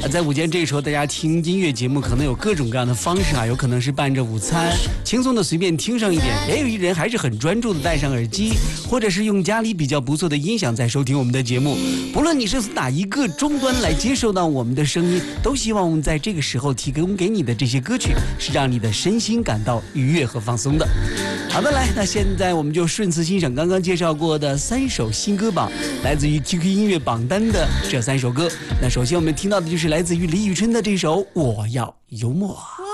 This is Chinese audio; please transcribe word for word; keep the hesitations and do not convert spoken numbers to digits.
在午间这个时候，大家听音乐节目可能有各种各样的方式啊，有可能是伴着午餐，轻松的随便听上一点，也有一人还是很专注的戴上耳机，或者是用家里比较不错的音响在收听我们的节目。不论你是哪一个终端来接受到我们的声音，都希望我们在这个时候提供给你的这些歌曲是让你的身心感到愉悦和放松的。好的，来，那现在我们就顺次欣赏刚刚介绍过的三首新歌榜，来自于 Q Q 音乐榜单的这三首歌。那首先我们听到的就是来自于李宇春的这首《我要幽默》。